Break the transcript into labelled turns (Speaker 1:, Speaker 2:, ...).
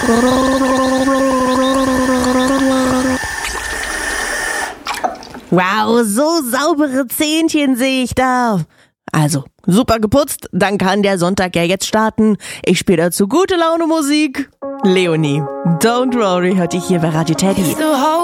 Speaker 1: Wow, so saubere Zähnchen sehe ich da. Also, super geputzt, dann kann der Sonntag ja jetzt starten. Ich spiele dazu gute Laune Musik. Leonie, Don't Worry hört ihr hier bei Radio Teddy.